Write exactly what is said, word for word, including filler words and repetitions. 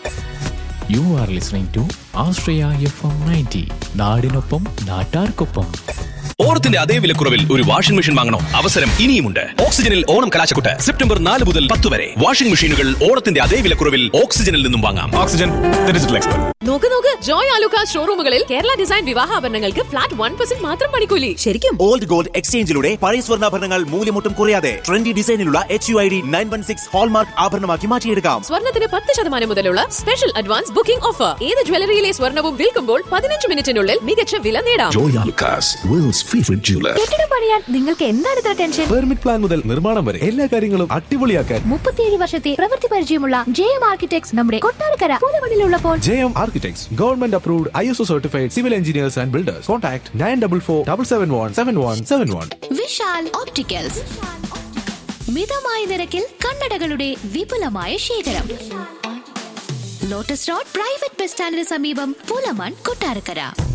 You are listening to Ashraya F M ninety. നാടിനൊപ്പം നാട്ടാർക്കൊപ്പം. ഓണത്തിന്റെ അതേ വിലക്കുറവിൽ ഒരു വാഷിംഗ് മെഷീൻ വാങ്ങണോ? അവസരം ഇനിയുമുണ്ട്. ഓക്സിജനിൽ ഓണം കലാശക്കൊട്ട് സെപ്റ്റംബർ നാല് മുതൽ പത്ത് വരെ. വാഷിംഗ് മെഷീനുകൾ ഓണത്തിന്റെ അതേ വിലക്കുറവിൽ ഓക്സിജനിൽ നിന്നും വാങ്ങാം. Oxygen digital expert. നോക്ക് നോക്ക്, Joy Alukkas ഷോറൂമുകളിൽ Kerala design വിവാഹാഭരണങ്ങൾക്ക് flat one percent മാത്രം പണിക്കൂലി. ശരിക്കും ഓൾഡ് ഗോൾഡ് എക്സ്ചേഞ്ചിലൂടെ പഴയ സ്വർണ്ണാഭരണങ്ങൾ മൂല്യമൊട്ടും കുറയാതെ trendy ഡിസൈനിലുള്ള H U I D nine one six hallmark ആഭരണമാക്കി മാറ്റിയെടുക്കാം. സ്വർണ്ണത്തിന് പത്ത് ശതമാനം മുതലുള്ള സ്പെഷ്യൽ അഡ്വാൻസ് ബുക്കിംഗ് ഓഫർ. ഏത് ജ്വല്ലറിയിലെ സ്വർണ്ണവും വിൽക്കുമ്പോൾ പതിനഞ്ച് മിനിറ്റിനുള്ളിൽ മികച്ച വില നേടാം. Joy Alukkas, worlds favourite jeweler. കെട്ടിടം പണിയാൻ നിങ്ങൾക്ക് എന്താണ് ഇത്ര ടെൻഷൻ? പെർമിറ്റ് പ്ലാൻ മുതൽ നിർമ്മാണം വരെ എല്ലാ കാര്യങ്ങളും അടിപൊളിയാക്കാൻ മുപ്പത്തിയേഴ് വർഷത്തെ പ്രവൃത്തി പരിചയമുള്ള ജെ എം ആർക്കിടെക്ട്സ് നമ്മുടെ Kottarakkara പൂതമണിലുള്ളപ്പോൾ. J M architects government approved I S O certified civil engineers and builders. Contact nine double four double seven one seven one seven one. Vishal opticals, മിതമായ നിരക്കിൽ കണ്ണടകളുടെ വിപുലമായ ശേഖരം. ലോട്ടസ് റോഡ് പ്രൈവറ്റ് ബസ് സ്റ്റാൻഡിന് സമീപം പൂലമാൻ, കൊട്ടാരക്കര.